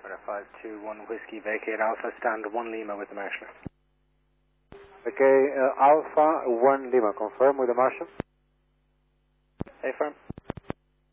521 Whiskey, vacate Alpha, stand 1 Lima with the Marshal. Okay, Alpha 1 Lima, confirm with the Marshal. Affirm.